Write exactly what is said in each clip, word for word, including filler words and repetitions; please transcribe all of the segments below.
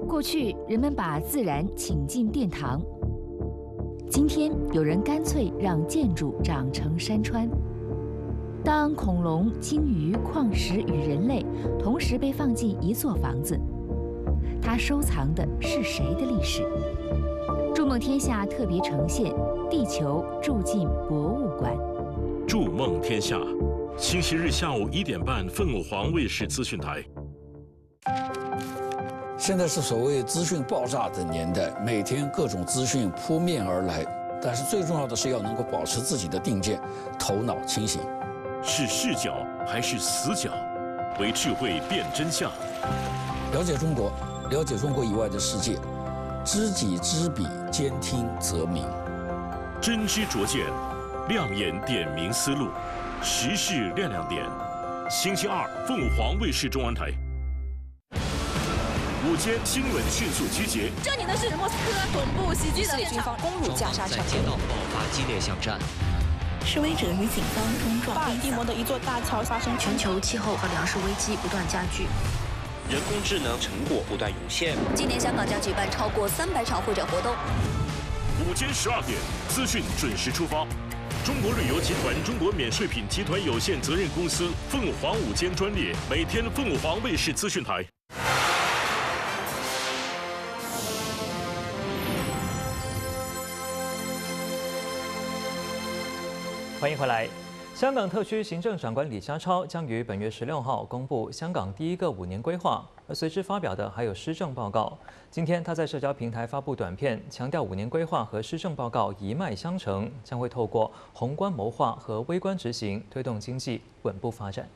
过去人们把自然请进殿堂，今天有人干脆让建筑长成山川。当恐龙、鲸鱼、矿石与人类同时被放进一座房子，它收藏的是谁的历史？筑梦天下特别呈现《地球住进博物馆》。 筑梦天下，星期日下午一点半，凤凰卫视资讯台。 现在是所谓资讯爆炸的年代，每天各种资讯扑面而来，但是最重要的是要能够保持自己的定见，头脑清醒。 是视角还是死角？为智慧辨真相。 了解中国，了解中国以外的世界，知己知彼，兼听则明。 真知灼见，亮眼点明思路，时事亮亮点。星期二，凤凰卫视中文台。午间新闻迅速集结。 这里的是莫斯科总部袭击的军方攻入加沙城， 街道爆发激烈巷战。 示威者与警方冲撞。 巴尔的摩的一座大桥发生全球气候和粮食危机不断加剧， 人工智能成果不断涌现。 今年香港将举办超过三百场会展活动。 午间十二点，资讯准时出发。中国旅游集团中国免税品集团有限责任公司凤凰午间专列，每天凤凰卫视资讯台。 欢迎回来。香港特区行政长官李家超将于本月十六号公布香港第一个五年规划，而随之发表的还有施政报告。今天他在社交平台发布短片，强调五年规划和施政报告一脉相承，将会透过宏观谋划和微观执行，推动經濟穩步發展。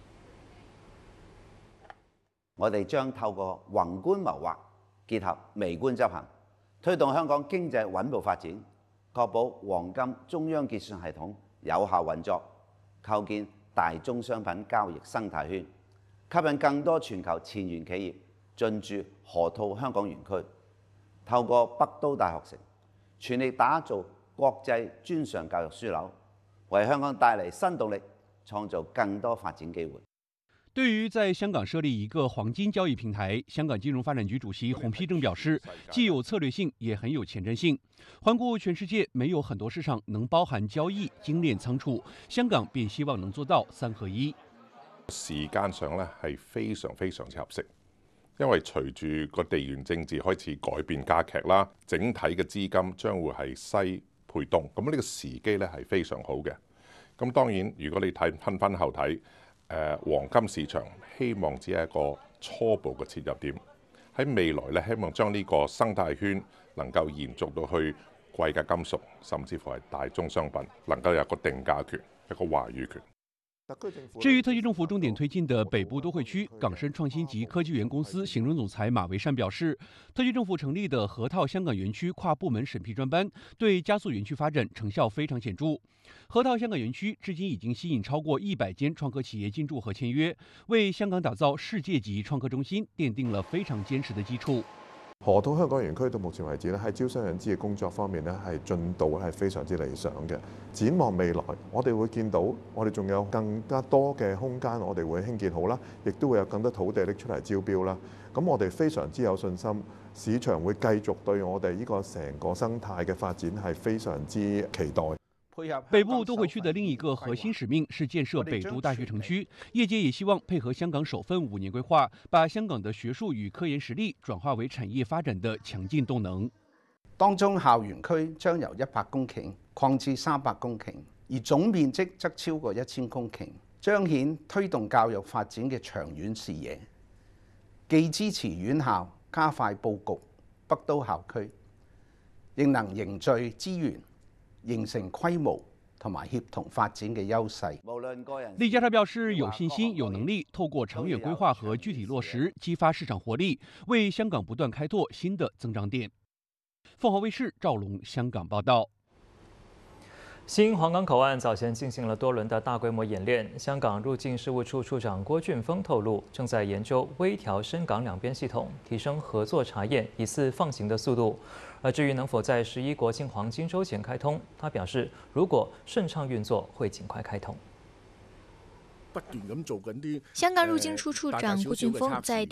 我哋將透過宏觀謀劃結合微觀執行，推動香港經濟穩步發展，確保黃金中央結算系統有效運作，構建大宗商品交易生態圈，吸引更多全球前沿企業進駐河套香港園區。透過北都大學城，全力打造國際專上教育樞紐，為香港帶嚟新動力，創造更多發展機會。 对于在香港设立一个黄金交易平台，香港金融发展局主席洪丕正表示，既有策略性，也很有前瞻性。环顾全世界，没有很多市场能包含交易、精炼仓储，香港便希望能做到三合一。 時間上咧係非常非常之合適，因為隨住個地緣政治開始改變加劇啦，整體嘅資金將會係西配東，咁呢個時機咧係非常好嘅。咁當然，如果你睇分分後睇。誒黃金市場希望只係一個初步嘅切入點，喺未來咧希望將呢個生態圈能夠延續到去貴價金屬，甚至乎係大宗商品，能夠有個定價權、一個話語權。 至于特区政府重点推进的北部都会区，港深创新及科技园公司行政总裁马维善表示，特区政府成立的河套香港园区跨部门审批专班，对加速园区发展成效非常显著。河套香港园区至今已经吸引超过一百间创科企业进驻和签约，为香港打造世界级创科中心奠定了非常坚实的基础。 河套香港園區到目前為止咧，喺招商引資嘅工作方面咧，係進度係非常之理想嘅。展望未來，我哋會見到我哋仲有更加多嘅空間，我哋會興建好啦，亦都會有更多土地拎出嚟招標啦。咁我哋非常之有信心，市場會繼續對我哋呢個成個生態嘅發展係非常之期待。 北部都会区的另一个核心使命是建设北都大学城区，业界也希望配合香港首份五年规划，把香港的学术与科研实力转化为产业发展的强劲动能。 當中校園區將由一百公頃擴至三百公頃，而總面積則超過一千公頃，彰顯推動教育發展嘅長遠視野，既支持院校加快佈局北都校區，亦能凝聚資源。形成規模同埋協同發展嘅優勢。 李家超表示，有信心、有能力，透過長遠規劃和具體落實，激發市場活力，為香港不斷開拓新的增長點。鳳凰衛視趙龍香港報道。 新皇崗口岸早前進行了多輪的大規模演練。香港入境事務處處長郭俊峰透露，正在研究微調深港兩邊系統，提升合作查驗一次放行的速度。而至於能否在十一國慶黃金週前開通，他表示，如果順暢運作，會盡快開通。 不斷咁做緊啲。 香港入境處處長郭俊峰在